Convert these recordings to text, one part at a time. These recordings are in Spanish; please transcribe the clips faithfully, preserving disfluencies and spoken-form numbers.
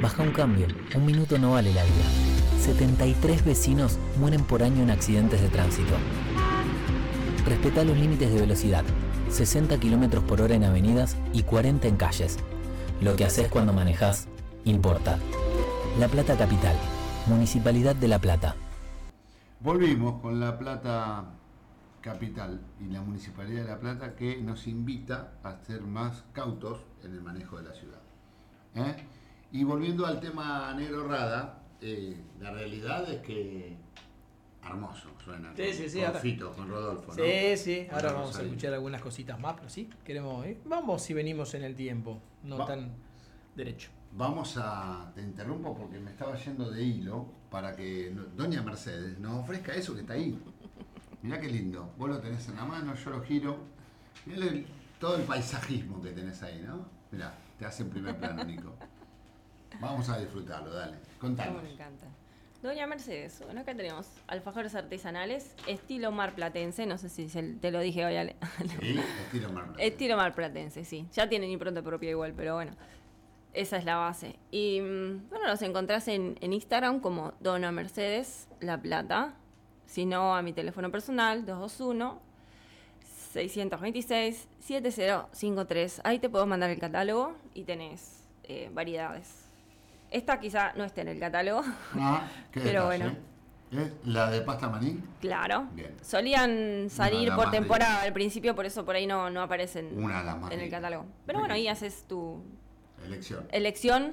Baja un cambio, un minuto no vale la vida. setenta y tres vecinos mueren por año en accidentes de tránsito. Respetá los límites de velocidad, sesenta kilómetros por hora en avenidas y cuarenta en calles. Lo que haces cuando manejás importa. La Plata Capital, Municipalidad de La Plata. Volvimos con La Plata Capital y la Municipalidad de La Plata, que nos invita a ser más cautos en el manejo de la ciudad. ¿Eh? Y volviendo al tema Negro Rada, eh, la realidad es que hermoso suena. Sí, con, sí, sí, con ahora, Fito, con Rodolfo, ¿no? Sí, sí, ahora Con vamos a ahí. escuchar algunas cositas más, pero sí, queremos, ¿eh? Vamos si venimos en el tiempo, no Va. tan derecho. Vamos a, te interrumpo porque me estaba yendo de hilo para que no- Doña Mercedes nos ofrezca eso que está ahí. Mirá qué lindo, vos lo tenés en la mano, yo lo giro. Mirá el- todo el paisajismo que tenés ahí, ¿no? Mirá, te hace en primer plano, Nico. Vamos a disfrutarlo, dale, contanos. Me encanta. Doña Mercedes, bueno, acá tenemos alfajores artesanales, estilo marplatense, no sé si se- te lo dije hoy, Ale. Sí, estilo mar. Estilo marplatense, sí. Ya tienen impronta propia igual, pero bueno, esa es la base. Y mm, bueno, los encontrás en, en Instagram como Dona Mercedes La Plata, si no a mi teléfono personal, dos dos uno, seis dos seis, siete cero cinco tres. Ahí te puedo mandar el catálogo y tenés eh, variedades. Esta quizá no esté en el catálogo, Ah, qué pero detalle. bueno. ¿Es la de pasta maní? claro. Bien. Solían salir Una de las por más temporada ricas. al principio, por eso por ahí no, no aparecen Una de las más en el ricas. catálogo. Pero bueno, ahí Riquísimo. haces tu Elección. elección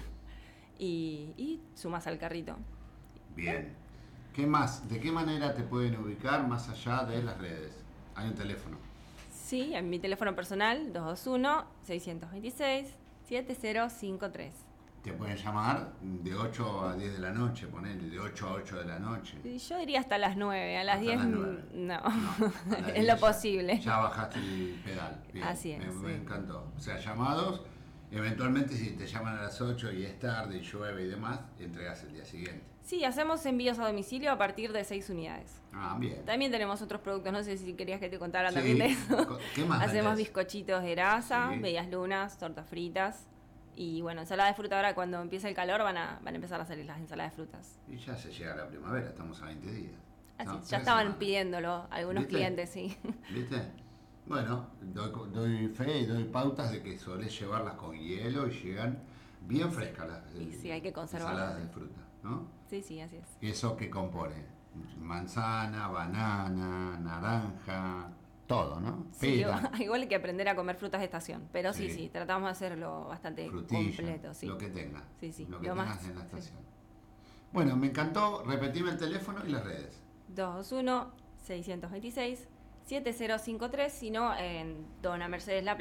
y, y sumas al carrito. Bien. ¿Qué más? ¿De qué manera te pueden ubicar más allá de las redes? Hay un teléfono. Sí, en mi teléfono personal, dos dos uno, seis dos seis, siete cero cinco tres. Te pueden llamar de ocho a diez de la noche, ponele, de ocho a ocho de la noche. Y Yo diría hasta las nueve, a las Hasta diez las nueve. no, No, a las es diez lo ya- posible. Ya bajaste el pedal. Bien, Así es, Me, me sí. encantó. O sea, llamados, eventualmente si te llaman a las ocho y es tarde y llueve y demás, entregas el día siguiente. Sí, hacemos envíos a domicilio a partir de seis unidades. Ah, bien. También tenemos otros productos, no sé si querías que te contara Sí. también de eso. ¿Qué más Hacemos vendés? bizcochitos de grasa, Sí. medias lunas, tortas fritas y bueno, ensalada de fruta. Ahora cuando empieza el calor van a, van a empezar a salir las ensaladas de frutas. Y ya se llega la primavera, estamos a veinte días. Así, No, ya tres estaban semanas. pidiéndolo algunos ¿Viste? clientes, sí. ¿Viste? Bueno, doy, doy fe y doy pautas de que solés llevarlas con hielo y llegan bien frescas las Y sí, hay que conservarlas. ensaladas de fruta, ¿no? Sí, sí, así es. ¿Eso qué compone? Manzana, banana, naranja, todo, ¿no? Sí, Pera, igual hay que aprender a comer frutas de estación, pero sí, Sí. sí, tratamos de hacerlo bastante frutilla, completo, sí. lo que tenga. Sí, sí, Lo que lo tengas más- en la sí. estación. Bueno, me encantó. Repetime el teléfono y las redes. dos dos uno, seis dos seis, siete cero cinco tres, sino en Dona Mercedes La Plata.